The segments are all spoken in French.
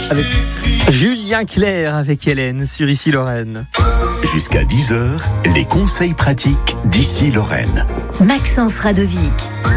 avec Julien Clerc avec Hélène sur Ici Lorraine. Jusqu'à 10h, les conseils pratiques d'Ici Lorraine. Maxence Radovic.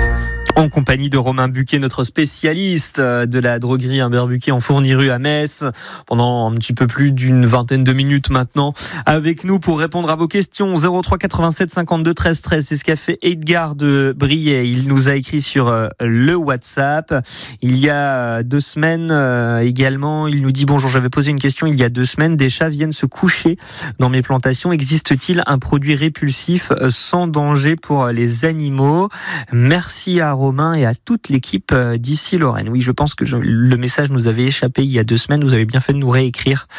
En compagnie de Romain Buquet, notre spécialiste de la droguerie Humbert Buquet en Fourniru à Metz, pendant un petit peu plus d'une vingtaine de minutes maintenant, avec nous pour répondre à vos questions. 03 87 52 13 13, c'est ce qu'a fait Edgar de Briey. Il nous a écrit sur le WhatsApp. Il y a 2 semaines également, il nous dit « Bonjour, j'avais posé une question il y a 2 semaines. Des chats viennent se coucher dans mes plantations. Existe-t-il un produit répulsif sans danger pour les animaux ?» Merci à Romain et à toute l'équipe d'Ici Lorraine. Oui, je pense que le message nous avait échappé il y a 2 semaines. Vous avez bien fait de nous réécrire.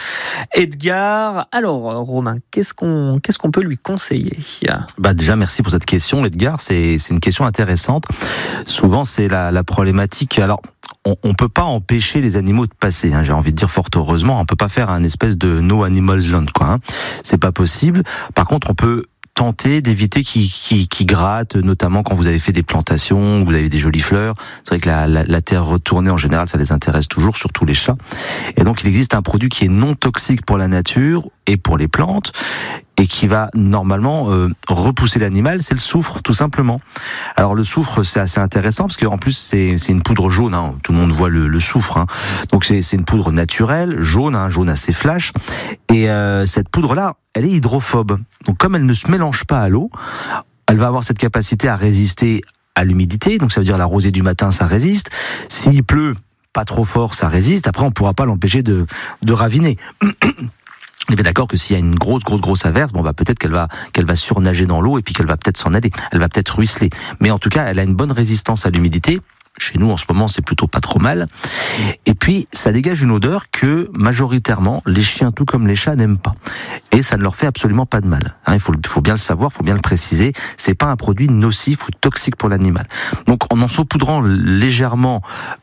Edgar, alors Romain, qu'est-ce qu'on peut lui conseiller ? Déjà, merci pour cette question, Edgar. C'est une question intéressante. Souvent, c'est la problématique. Alors, on peut pas empêcher les animaux de passer. J'ai envie de dire fort heureusement, on peut pas faire un espèce de no animals land, quoi. C'est pas possible. Par contre, on peut tenter d'éviter qui gratte, notamment quand vous avez fait des plantations, vous avez des jolies fleurs. C'est vrai que la terre retournée, en général, ça les intéresse toujours, surtout les chats. Et donc, il existe un produit qui est non toxique pour la nature et pour les plantes, et qui va normalement repousser l'animal, c'est le soufre, tout simplement. Alors le soufre, c'est assez intéressant, parce qu'en plus, c'est une poudre jaune, tout le monde voit le soufre. Donc c'est une poudre naturelle, jaune, jaune assez flash, et cette poudre-là, elle est hydrophobe. Donc comme elle ne se mélange pas à l'eau, elle va avoir cette capacité à résister à l'humidité, donc ça veut dire la rosée du matin, ça résiste. S'il pleut pas trop fort, ça résiste. Après, on pourra pas l'empêcher de raviner. On est bien d'accord que s'il y a une grosse averse, peut-être qu'elle va surnager dans l'eau et puis qu'elle va peut-être s'en aller. Elle va peut-être ruisseler. Mais en tout cas, elle a une bonne résistance à l'humidité. Chez nous, en ce moment, c'est plutôt pas trop mal. Et puis, ça dégage une odeur que, majoritairement, les chiens, tout comme les chats, n'aiment pas. Et ça ne leur fait absolument pas de mal. Il faut bien le savoir, il faut bien le préciser. C'est pas un produit nocif ou toxique pour l'animal. Donc, en saupoudrant légèrement,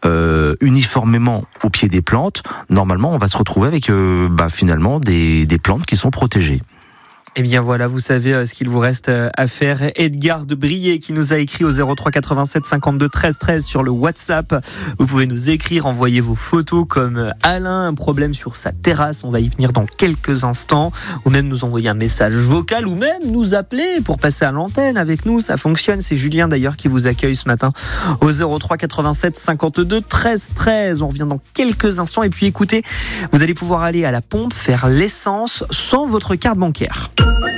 uniformément au pied des plantes, normalement, on va se retrouver avec, finalement, des plantes qui sont protégées. Eh bien voilà, vous savez ce qu'il vous reste à faire. Edgar de Briey qui nous a écrit au 03 87 52 13 13 sur le WhatsApp. Vous pouvez nous écrire, envoyer vos photos comme Alain, un problème sur sa terrasse. On va y venir dans quelques instants. Ou même nous envoyer un message vocal ou même nous appeler pour passer à l'antenne avec nous. Ça fonctionne. C'est Julien d'ailleurs qui vous accueille ce matin au 03 87 52 13 13. On revient dans quelques instants. Et puis écoutez, vous allez pouvoir aller à la pompe faire l'essence sans votre carte bancaire.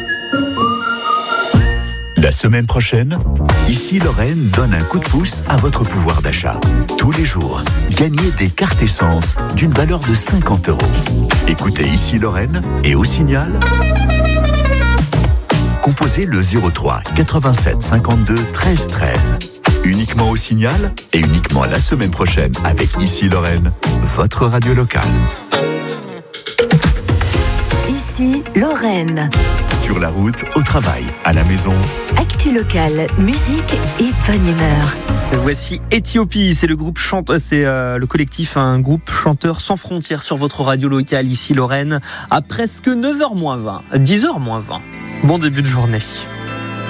La semaine prochaine, Ici Lorraine donne un coup de pouce à votre pouvoir d'achat. Tous les jours, gagnez des cartes essence d'une valeur de 50 €. Écoutez Ici Lorraine et au signal, composez le 03 87 52 13 13. Uniquement au signal et uniquement la semaine prochaine avec Ici Lorraine, votre radio locale. Ici Lorraine. Sur la route, au travail, à la maison. Actu locale, musique et bonne humeur. Voici Éthiopie, c'est le collectif, un groupe chanteur sans frontières sur votre radio locale Ici Lorraine à presque 9h moins 20, 10h moins 20. Bon début de journée.